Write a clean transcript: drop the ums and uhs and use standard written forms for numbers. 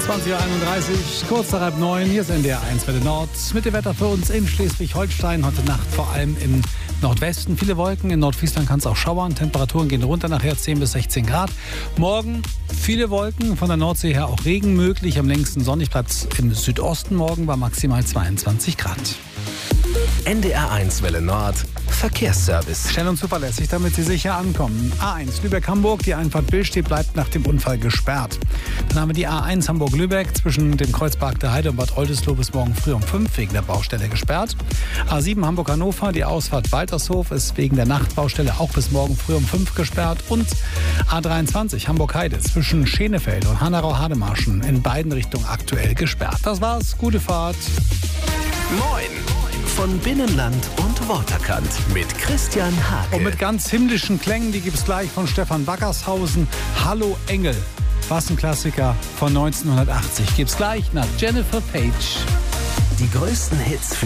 20:31 Uhr, kurz nach 8:30, hier ist NDR 1 Welle Nord. Mit dem Wetter für uns in Schleswig-Holstein. Heute Nacht vor allem im Nordwesten viele Wolken. In Nordfriesland kann es auch schauern. Temperaturen gehen runter, nachher 10 bis 16 Grad. Morgen viele Wolken, von der Nordsee her auch Regen möglich. Am längsten sonnig bleibt es im Südosten morgen bei maximal 22 Grad. NDR 1 Welle Nord Verkehrsservice. Schnell und zuverlässig, damit Sie sicher ankommen. A1 Lübeck-Hamburg, die Einfahrt Billstedt bleibt nach dem Unfall gesperrt. Dann haben wir die A1 Hamburg-Lübeck zwischen dem Kreuzpark der Heide und Bad Oldesloe bis morgen früh um 5 wegen der Baustelle gesperrt. A7 Hamburg-Hannover, die Ausfahrt Waltershof ist wegen der Nachtbaustelle auch bis morgen früh um 5 gesperrt. Und A23 Hamburg-Heide zwischen Schenefeld und Hanau-Hademarschen in beiden Richtungen aktuell gesperrt. Das war's, gute Fahrt. Moin! Von Binnenland und Waterkant mit Christian Hake. Und mit ganz himmlischen Klängen, die gibt's gleich von Stefan Wackershausen. Hallo Engel, was ein Klassiker von 1980. Gibt's gleich nach Jennifer Page. Die größten Hits